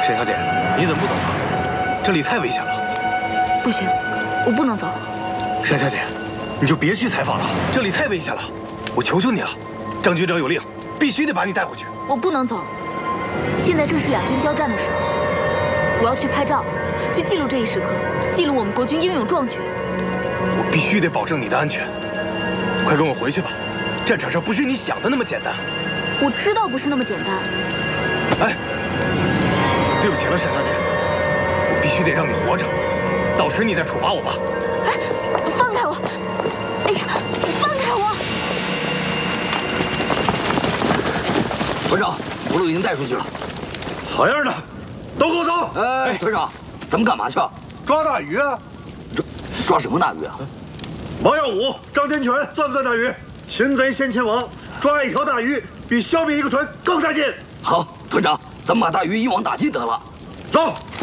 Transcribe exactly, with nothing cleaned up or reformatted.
沈小姐，你怎么不走啊？这里太危险了。 不行，我不能走。 沈小姐，你就别去采访了，这里太危险了。我求求你了，张局长有令，必须得把你带回去。 我不能走，现在正是两军交战的时候，我要去拍照，去记录这一时刻，记录我们国军英勇壮举。 我必须得保证你的安全。快跟我回去吧，战场上不是你想的那么简单。 我知道不是那么简单。 哎，对不起了，沈小姐，我必须得让你活着，到时你再处罚我吧。 哎，放开我！哎呀，放开我！ 团长，葫芦已经带出去了。 好样的，都给我走！ 哎，团长，咱们干嘛去？ 抓大鱼啊！ 抓抓什么大鱼啊？ 王耀武、张天全算不算大鱼？擒贼先擒王，抓一条大鱼比消灭一个团更带劲。 好，团长，咱们把大鱼一网打尽得了。 走。